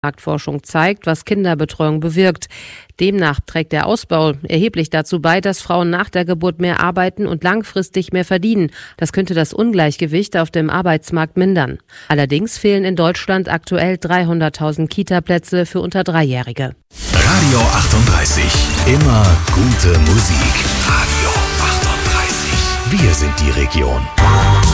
Marktforschung zeigt, was Kinderbetreuung bewirkt. Demnach trägt der Ausbau erheblich dazu bei, dass Frauen nach der Geburt mehr arbeiten und langfristig mehr verdienen. Das könnte das Ungleichgewicht auf dem Arbeitsmarkt mindern. Allerdings fehlen in Deutschland aktuell 300.000 Kita-Plätze für unter 3-Jährige. Radio 38. Immer gute Musik. Radio 38. Wir sind die Region.